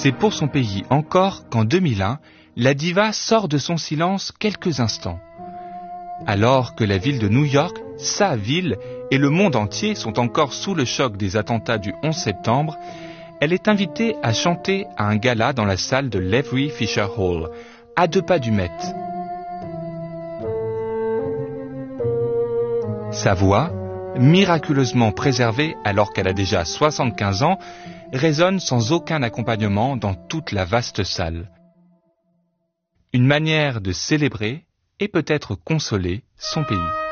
C'est pour son pays encore qu'en 2001, la diva sort de son silence quelques instants. Alors que la ville de New York, sa ville, et le monde entier sont encore sous le choc des attentats du 11 septembre, elle est invitée à chanter à un gala dans la salle de l'Avery Fisher Hall, à 2 pas du Met. Sa voix, miraculeusement préservée alors qu'elle a déjà 75 ans, résonne sans aucun accompagnement dans toute la vaste salle. Une manière de célébrer et peut-être consoler son pays.